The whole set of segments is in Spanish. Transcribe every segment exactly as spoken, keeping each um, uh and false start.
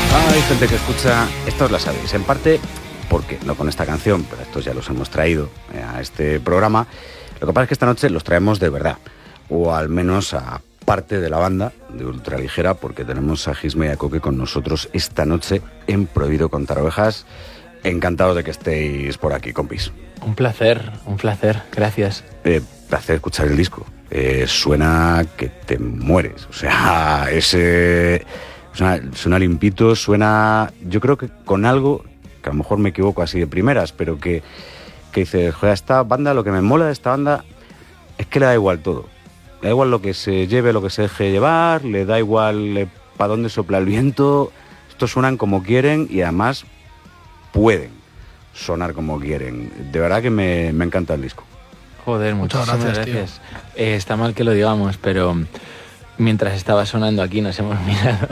Hay gente que escucha, esto os la sabéis, en parte porque, no con esta canción, pero estos ya los hemos traído a este programa. Lo que pasa es que esta noche los traemos de verdad, o al menos a parte de la banda de Ultraligera, porque tenemos a Gisme y a Coque con nosotros esta noche en Prohibido Contar Ovejas. Encantados de que estéis por aquí, compis. Un placer, un placer, gracias. Eh, placer escuchar el disco. Eh, suena que te mueres, o sea, ese... Suena, suena limpito, suena, yo creo que con algo, que a lo mejor me equivoco así de primeras, pero que, que dices, joder, esta banda, lo que me mola de esta banda es que le da igual todo. Le da igual lo que se lleve, lo que se deje llevar, le da igual eh, para dónde sopla el viento. Estos suenan como quieren y además pueden sonar como quieren. De verdad que me, me encanta el disco. Joder, muchas gracias. gracias. Eh, está mal que lo digamos, pero mientras estaba sonando aquí nos hemos mirado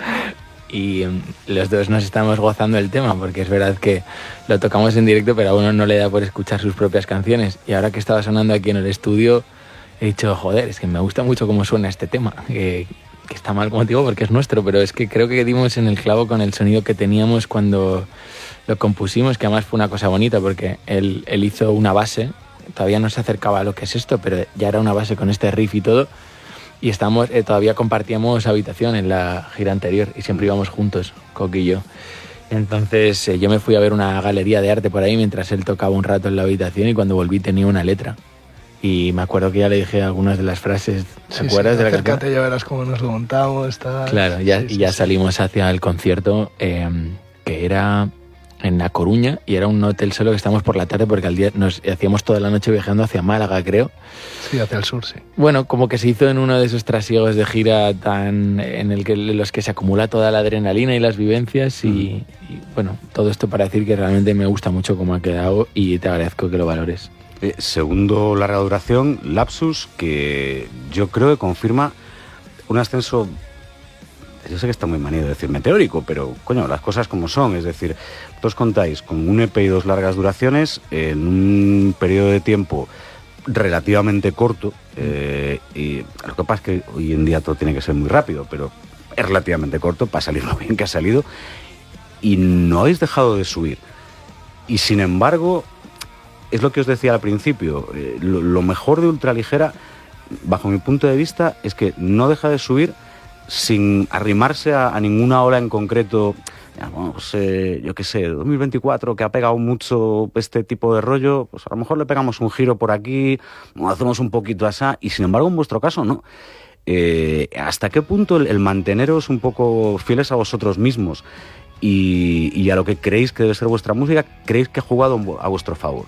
y um, los dos nos estamos gozando el tema, porque es verdad que lo tocamos en directo, pero a uno no le da por escuchar sus propias canciones. Y ahora que estaba sonando aquí en el estudio, he dicho, joder, es que me gusta mucho cómo suena este tema, que, que está mal, como te digo, porque es nuestro, pero es que creo que dimos en el clavo con el sonido que teníamos cuando lo compusimos, que además fue una cosa bonita, porque él, él hizo una base, todavía no se acercaba a lo que es esto, pero ya era una base con este riff y todo. Y estamos, eh, todavía compartíamos habitación en la gira anterior y siempre íbamos juntos, Coque y yo. Entonces eh, yo me fui a ver una galería de arte por ahí mientras él tocaba un rato en la habitación, y cuando volví tenía una letra. Y me acuerdo que ya le dije algunas de las frases, ¿te sí, acuerdas sí, de la canción? canción? Ya verás cómo nos lo montamos. Tal. Claro, ya, sí, sí, y ya sí. salimos hacia el concierto, eh, que era en La Coruña, y era un hotel solo que estábamos por la tarde, porque al día nos hacíamos toda la noche viajando hacia Málaga, creo. Sí, hacia el sur, sí. Bueno, como que se hizo en uno de esos trasiegos de gira tan en el que en los que se acumula toda la adrenalina y las vivencias, y, mm. y bueno, todo esto para decir que realmente me gusta mucho cómo ha quedado y te agradezco que lo valores. Eh, segundo larga duración, Lapsus, que yo creo que confirma un ascenso. Yo sé que está muy manido decir meteórico, pero coño, las cosas como son. Es decir, vosotros contáis con un E P y dos largas duraciones en un periodo de tiempo relativamente corto, eh, y lo que pasa es que hoy en día todo tiene que ser muy rápido, pero es relativamente corto para salir lo bien que ha salido, y no habéis dejado de subir. Y sin embargo, es lo que os decía al principio, eh, lo, lo mejor de Ultraligera, bajo mi punto de vista, es que no deja de subir sin arrimarse a, a ninguna ola en concreto. Ya, bueno, pues, eh, yo qué sé, dos mil veinticuatro, que ha pegado mucho este tipo de rollo, pues a lo mejor le pegamos un giro por aquí, hacemos un poquito así, y sin embargo en vuestro caso no. Eh, ¿Hasta qué punto el, el manteneros un poco fieles a vosotros mismos y, y a lo que creéis que debe ser vuestra música, creéis que ha jugado a vuestro favor?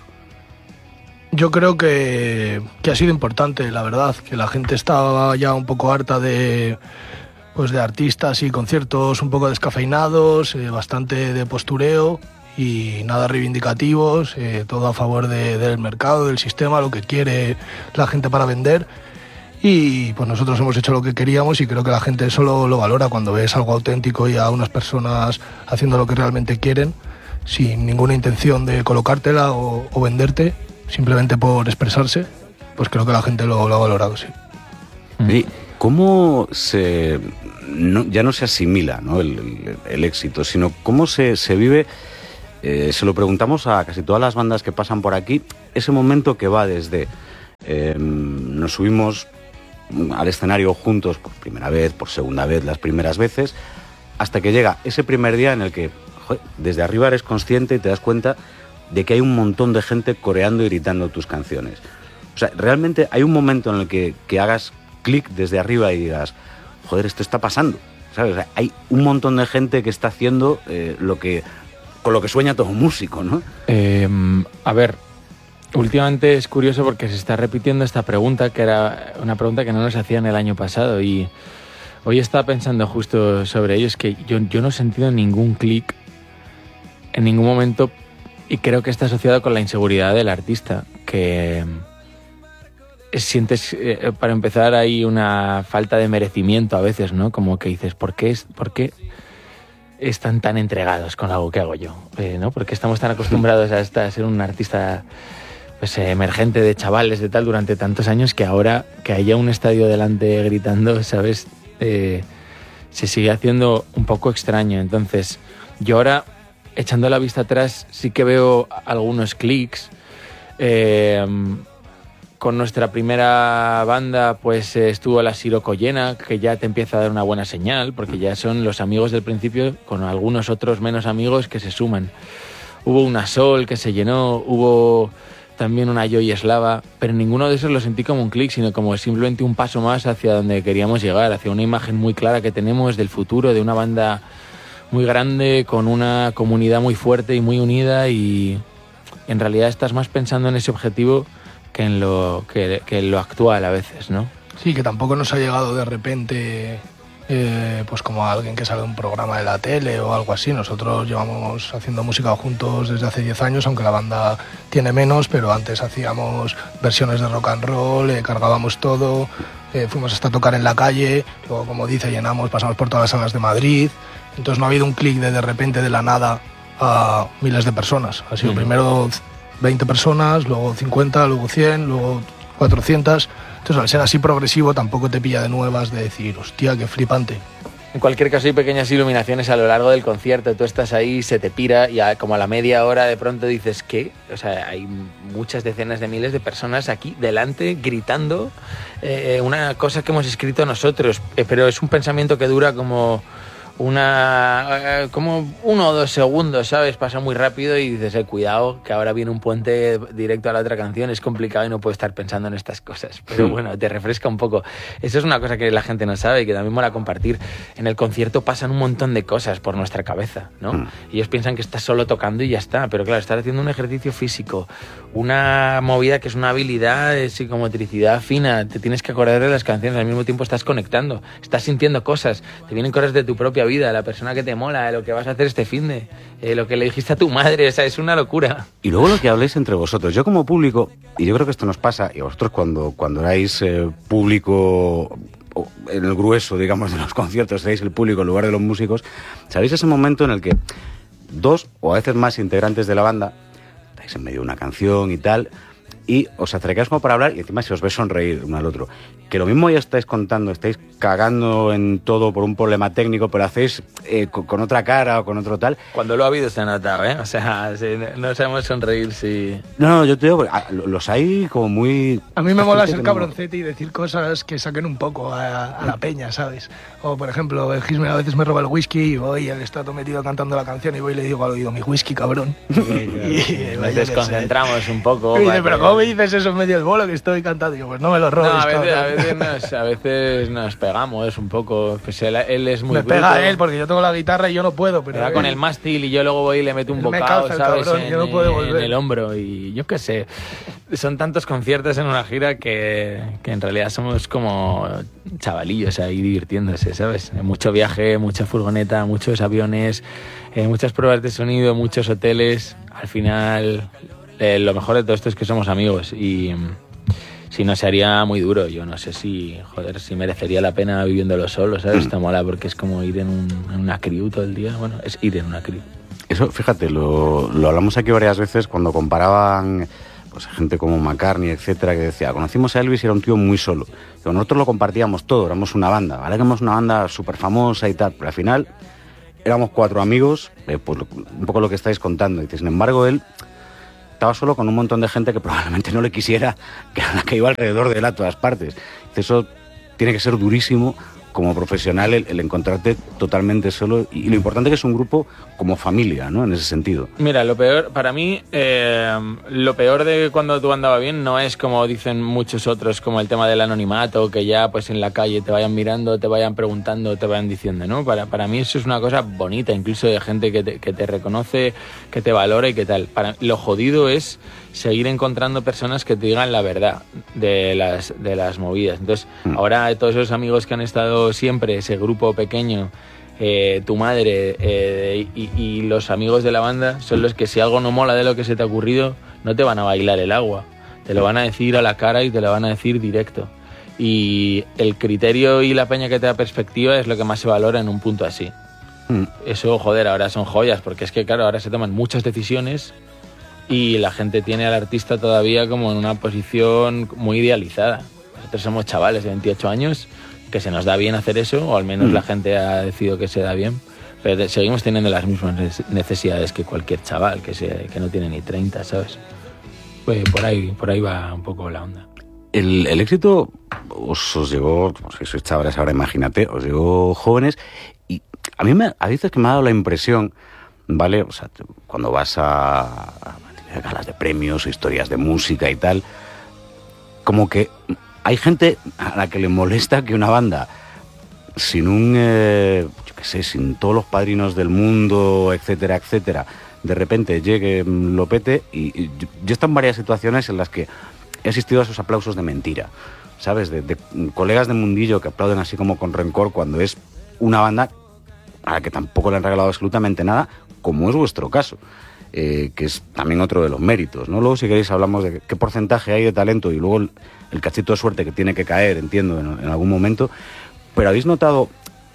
Yo creo que, que ha sido importante, la verdad, que la gente estaba ya un poco harta de... pues de artistas y conciertos un poco descafeinados, eh, bastante de postureo y nada reivindicativos, eh, todo a favor de, del mercado, del sistema, lo que quiere la gente para vender. Y pues nosotros hemos hecho lo que queríamos, y creo que la gente eso lo, lo valora cuando ves algo auténtico y a unas personas haciendo lo que realmente quieren, sin ninguna intención de colocártela o, o venderte, simplemente por expresarse. Pues creo que la gente lo, lo ha valorado, sí. ¿Y cómo se... No, ya no se asimila, ¿no?, el, el, el éxito, sino cómo se, se vive? Eh, se lo preguntamos a casi todas las bandas que pasan por aquí, ese momento que va desde eh, nos subimos al escenario juntos por primera vez, por segunda vez, las primeras veces, hasta que llega ese primer día en el que, joder, desde arriba eres consciente y te das cuenta de que hay un montón de gente coreando y gritando tus canciones. O sea, realmente hay un momento en el que, que hagas clic desde arriba y digas, joder, esto está pasando, ¿sabes? O sea, hay un montón de gente que está haciendo eh, lo que con lo que sueña todo músico, ¿no? Eh, a ver, últimamente es curioso porque se está repitiendo esta pregunta, que era una pregunta que no nos hacían el año pasado, y hoy estaba pensando justo sobre ello. Es que yo, yo no he sentido ningún clic en ningún momento, y creo que está asociado con la inseguridad del artista, que sientes, eh, para empezar, hay una falta de merecimiento a veces, ¿no? Como que dices, ¿por qué, es, por qué están tan entregados con algo que hago yo? Eh, ¿no? ¿Por qué estamos tan acostumbrados a, esta, a ser un artista pues, eh, emergente de chavales de tal durante tantos años, que ahora que haya un estadio delante gritando, ¿sabes? Eh, se sigue haciendo un poco extraño. Entonces, yo ahora, echando la vista atrás, sí que veo algunos clics. Eh, con nuestra primera banda, pues eh, estuvo la Siroco llena, que ya te empieza a dar una buena señal, porque ya son los amigos del principio, con algunos otros menos amigos que se suman. Hubo una Sol que se llenó, hubo también una Joy Eslava, pero ninguno de esos lo sentí como un clic, sino como simplemente un paso más hacia donde queríamos llegar, hacia una imagen muy clara que tenemos del futuro, de una banda muy grande, con una comunidad muy fuerte y muy unida, y en realidad estás más pensando en ese objetivo que en lo, que, que en lo actual a veces, ¿no? Sí, que tampoco nos ha llegado de repente... Eh, pues como alguien que sale de un programa de la tele o algo así. Nosotros llevamos haciendo música juntos desde hace diez años, aunque la banda tiene menos, pero antes hacíamos versiones de rock and roll, eh, cargábamos todo, eh, fuimos hasta tocar en la calle, luego, como dice, llenamos, pasamos por todas las salas de Madrid. Entonces no ha habido un clic de de repente de la nada a miles de personas. Ha sido mm. primero veinte personas, luego cincuenta, luego cien, luego cuatrocientas. Entonces, al ser así progresivo, tampoco te pilla de nuevas de decir, hostia, qué flipante. En cualquier caso, hay pequeñas iluminaciones a lo largo del concierto. Tú estás ahí, se te pira, y a, como a la media hora de pronto dices, ¿qué? O sea, hay muchas decenas de miles de personas aquí delante gritando eh, una cosa que hemos escrito nosotros. Eh, pero es un pensamiento que dura como... una eh, como uno o dos segundos, ¿sabes? Pasa muy rápido y dices, eh, cuidado, que ahora viene un puente directo a la otra canción, es complicado y no puedo estar pensando en estas cosas. Pero bueno, te refresca un poco. Eso es una cosa que la gente no sabe y que también mola compartir. En el concierto pasan un montón de cosas por nuestra cabeza, ¿no? Mm. Ellos piensan que estás solo tocando y ya está, pero claro, estás haciendo un ejercicio físico, una movida que es una habilidad de psicomotricidad fina, te tienes que acordar de las canciones, al mismo tiempo estás conectando, estás sintiendo cosas, te vienen cosas de tu propia vida, la persona que te mola, lo que vas a hacer este finde, eh, lo que le dijiste a tu madre, o sea, es una locura. Y luego lo que habléis entre vosotros, yo como público, y yo creo que esto nos pasa, y vosotros cuando, cuando erais eh, público, en el grueso, digamos, de los conciertos, seréis el público en lugar de los músicos, sabéis ese momento en el que dos o a veces más integrantes de la banda estáis en medio de una canción y tal, y os acercáis como para hablar y encima se os ve sonreír uno al otro. Que lo mismo ya estáis contando, estáis cagando en todo por un problema técnico, pero hacéis eh, con, con otra cara o con otro tal. Cuando lo ha habido se ha notado, ¿eh? O sea, si no sabemos sonreír, sí. No, no, yo te digo, los hay como muy... A mí me mola ser cabroncete y decir cosas que saquen un poco a, a la peña, ¿sabes? O, por ejemplo, el Gisme a veces me roba el whisky y voy, él está todo metido cantando la canción y voy y le digo al oído, mi whisky, cabrón. Sí, y, y nos desconcentramos un poco. Y dice, pero ¿cómo me dices eso en medio del bolo que estoy cantando? Y yo, pues no me lo robes, no, a veces, cabrón. A veces, nos, a veces nos pegamos un poco. Pues él, él es muy Me bruto. Pega él porque yo tengo la guitarra y yo no puedo. Pero va con el mástil y yo luego voy y le meto un bocado, ¿sabes? Cabrón, en, yo no puedo volver. en el hombro y yo qué sé. Son tantos conciertos en una gira que, que en realidad somos como chavalillos ahí divirtiéndose, ¿sabes? Mucho viaje, mucha furgoneta, muchos aviones, eh, muchas pruebas de sonido, muchos hoteles. Al final, eh, lo mejor de todo esto es que somos amigos y si no se haría muy duro. Yo no sé si, joder, si merecería la pena viviéndolo solo, ¿sabes? Está mola porque es como ir en, un, en una crew todo el día. Bueno, es ir en una crew. Eso, fíjate, lo, lo hablamos aquí varias veces cuando comparaban pues gente como McCartney, etcétera, que decía, conocimos a Elvis y era un tío muy solo. Pero nosotros lo compartíamos todo, éramos una banda, ¿vale? Éramos una banda súper famosa y tal, pero al final éramos cuatro amigos, eh, pues un poco lo que estáis contando. Y sin embargo, él estaba solo con un montón de gente que probablemente no le quisiera, que era la que iba alrededor de él a todas partes. Eso tiene que ser durísimo como profesional el, el encontrarte totalmente solo y, y lo importante que es un grupo como familia, ¿no? En ese sentido. Mira, lo peor, para mí, eh, lo peor de cuando tú andabas bien no es como dicen muchos otros, como el tema del anonimato, que ya pues en la calle te vayan mirando, te vayan preguntando, te vayan diciendo, ¿no? Para, para mí eso es una cosa bonita, incluso de gente que te, que te reconoce, que te valora y que tal. Para, lo jodido es seguir encontrando personas que te digan la verdad de las, de las movidas. Entonces, mm. ahora todos esos amigos que han estado siempre, ese grupo pequeño, eh, tu madre eh, y, y los amigos de la banda, son los que si algo no mola de lo que se te ha ocurrido, no te van a bailar el agua. Te lo van a decir a la cara y te lo van a decir directo. Y el criterio y la peña que te da perspectiva es lo que más se valora en un punto así. Mm. Eso, joder, ahora son joyas, porque es que, claro, ahora se toman muchas decisiones y la gente tiene al artista todavía como en una posición muy idealizada. Nosotros somos chavales de veintiocho años, que se nos da bien hacer eso, o al menos mm. la gente ha decidido que se da bien. Pero seguimos teniendo las mismas necesidades que cualquier chaval que, se, que no tiene ni treinta, ¿sabes? Pues por ahí, por ahí va un poco la onda. El, el éxito os, os llegó, si sois chavales ahora, imagínate, os llegó jóvenes, y a mí me, a veces que me ha dado la impresión, ¿vale? O sea, cuando vas a, a galas de premios, historias de música y tal, como que hay gente a la que le molesta que una banda sin un, eh, yo qué sé, sin todos los padrinos del mundo, etcétera, etcétera, de repente llegue, lo pete, y, y yo he estado en varias situaciones en las que he asistido a esos aplausos de mentira, ¿sabes? De, de colegas de mundillo que aplauden así como con rencor cuando es una banda a la que tampoco le han regalado absolutamente nada, como es vuestro caso, eh, que es también otro de los méritos, ¿no? Luego, si queréis, hablamos de qué porcentaje hay de talento y luego el, el cachito de suerte que tiene que caer, entiendo, en, en algún momento. Pero ¿habéis notado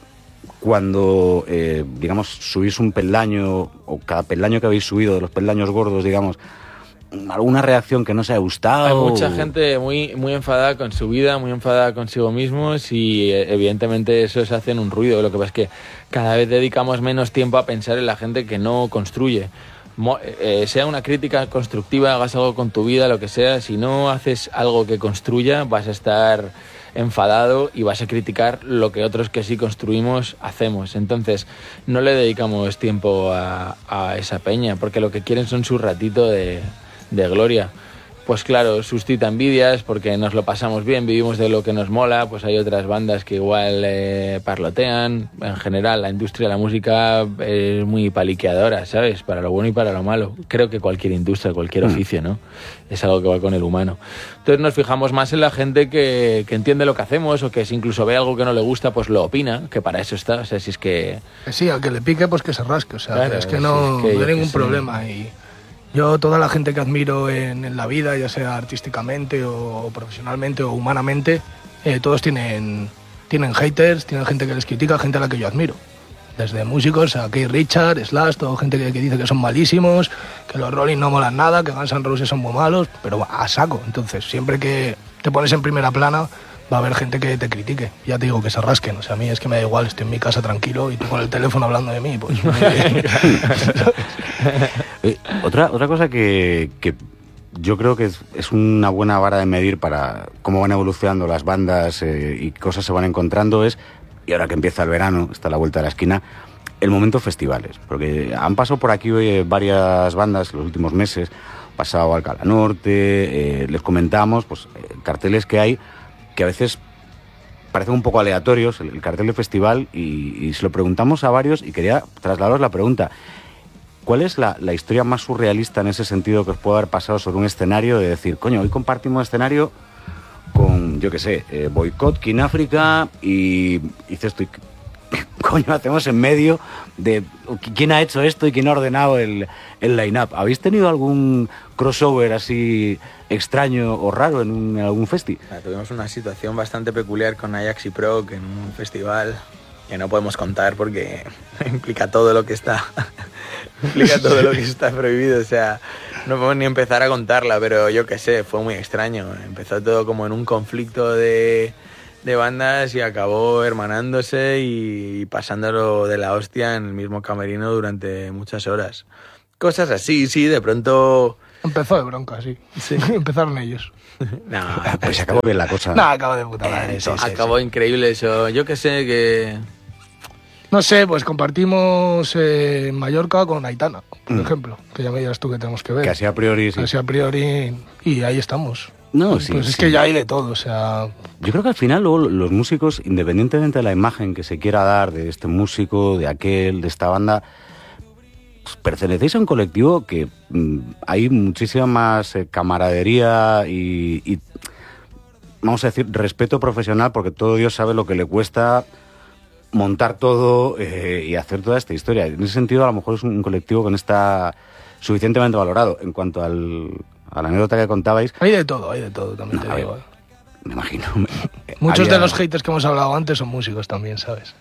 cuando, eh, digamos, subís un peldaño, o cada peldaño que habéis subido, de los peldaños gordos, digamos, alguna reacción que no os haya gustado? Hay mucha gente muy, muy enfadada con su vida, muy enfadada consigo mismos, y evidentemente eso se hace en un ruido. Lo que pasa es que cada vez dedicamos menos tiempo a pensar en la gente que no construye. Mo, eh, sea una crítica constructiva, hagas algo con tu vida, lo que sea, si no haces algo que construya, vas a estar enfadado y vas a criticar lo que otros que sí construimos hacemos. Entonces no le dedicamos tiempo a, a esa peña, porque lo que quieren son su ratito de, de gloria. Pues claro, suscita envidias porque nos lo pasamos bien, vivimos de lo que nos mola. Pues hay otras bandas que igual eh, parlotean. En general, la industria de la música es muy paliqueadora, ¿sabes? Para lo bueno y para lo malo. Creo que cualquier industria, cualquier oficio, ¿no? Es algo que va con el humano. Entonces nos fijamos más en la gente que, que entiende lo que hacemos, o que si incluso ve algo que no le gusta, pues lo opina, que para eso está. O sea, si es que... Sí, al que le pique, pues que se rasque. O sea, claro, es que no, si es que no hay ningún problema. Y yo, toda la gente que admiro en, en la vida, ya sea artísticamente o, o profesionalmente o humanamente, eh, todos tienen, tienen haters, tienen gente que les critica, gente a la que yo admiro. Desde músicos a Keith Richards, Slash, toda gente que, que dice que son malísimos, que los Rolling no molan nada, que Guns N' Roses son muy malos, pero a saco. Entonces, siempre que te pones en primera plana, va a haber gente que te critique. Ya te digo, que se rasquen. O sea, a mí es que me da igual, estoy en mi casa tranquilo y tú con el teléfono hablando de mí, pues... eh, otra, otra cosa que, que yo creo que es, es una buena vara de medir para cómo van evolucionando las bandas eh, y cosas se van encontrando es, y ahora que empieza el verano, está a la vuelta de la esquina, el momento festivales. Porque han pasado por aquí hoy varias bandas en los últimos meses, pasado Alcalá Norte, eh, les comentamos pues eh, carteles que hay que a veces parecen un poco aleatorios, el, el cartel de festival, y, y se lo preguntamos a varios y quería trasladaros la pregunta. ¿Cuál es la, la historia más surrealista en ese sentido que os puede haber pasado sobre un escenario de decir, coño, hoy compartimos escenario con, yo qué sé, eh, Boycott, King África, y dices esto, ¿qué coño hacemos en medio de quién ha hecho esto y quién ha ordenado el, el line-up? ¿Habéis tenido algún crossover así extraño o raro en, un, en algún festi? Tuvimos una situación bastante peculiar con Ajax y Proc en un festival que no podemos contar porque implica todo lo que está implica todo lo que está prohibido, o sea, no podemos ni empezar a contarla, pero yo qué sé, fue muy extraño. Empezó todo como en un conflicto de, de bandas y acabó hermanándose y pasándolo de la hostia en el mismo camerino durante muchas horas. Cosas así, sí, de pronto... Empezó de bronca, sí. sí. Empezaron ellos. No, pues se acabó bien la cosa. No, acabó de puta madre. Eh, sí, sí, acabó sí. Increíble eso. Yo que sé que... No sé, pues compartimos eh, Mallorca con Aitana, por mm. ejemplo. Que ya me dirás tú que tenemos que ver. Que así a priori, sí. Así a priori, y ahí estamos. No, sí. Pues es sí. que ya hay de todo, o sea... Yo creo que al final luego los músicos, independientemente de la imagen que se quiera dar de este músico, de aquel, de esta banda, pues pertenecéis a un colectivo que mmm, hay muchísima más eh, camaradería y, y, vamos a decir, respeto profesional, porque todo Dios sabe lo que le cuesta montar todo eh, y hacer toda esta historia. En ese sentido, a lo mejor es un colectivo que no está suficientemente valorado. En cuanto al, a la anécdota que contabais... Hay de todo, hay de todo, también no, te digo. Me imagino. Muchos había... de los haters que hemos hablado antes son músicos también, ¿sabes? Hombre,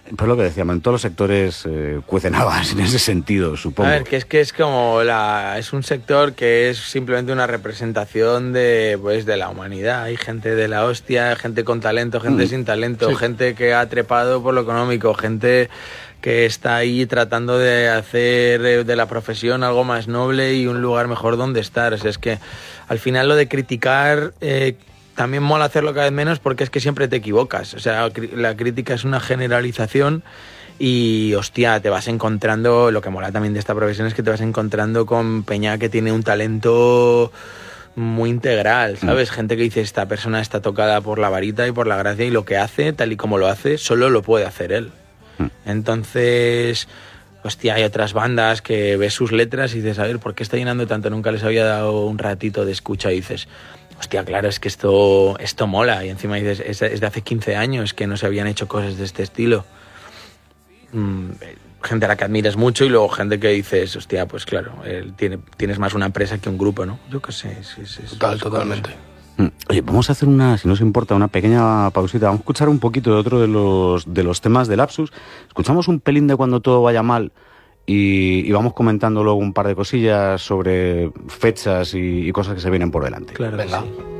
Pues lo que decíamos, en todos los sectores eh, cuecen habas en ese sentido, supongo. A ver, que es que es como la, es un sector que es simplemente una representación de, pues, de la humanidad. Hay gente de la hostia, gente con talento, gente mm. sin talento, sí. gente que ha trepado por lo económico, gente que está ahí tratando de hacer de la profesión algo más noble y un lugar mejor donde estar. O sea, es que al final lo de criticar... Eh, también mola hacerlo cada vez menos porque es que siempre te equivocas. O sea, la crítica es una generalización y, hostia, te vas encontrando... Lo que mola también de esta profesión es que te vas encontrando con peña que tiene un talento muy integral, ¿sabes? Mm. Gente que dice, esta persona está tocada por la varita y por la gracia y lo que hace, tal y como lo hace, solo lo puede hacer él. Mm. Entonces... Hostia, hay otras bandas que ves sus letras y dices, a ver, ¿por qué está llenando tanto? Nunca les había dado un ratito de escucha y dices... Hostia, claro, es que esto, esto mola. Y encima dices, es, es de hace quince años que no se habían hecho cosas de este estilo. Mm, gente a la que admiras mucho y luego gente que dices, hostia, pues claro, él tiene, tienes más una empresa que un grupo, ¿no? Yo qué sé. Sí, sí, Total, totalmente. Cosas. Oye, vamos a hacer una, si no os importa, una pequeña pausita. Vamos a escuchar un poquito de otro de los, de los temas de Lapsus. Escuchamos un pelín de Cuando todo vaya mal. Y, y vamos comentando luego un par de cosillas sobre fechas y, y cosas que se vienen por delante. Claro, venga. Sí.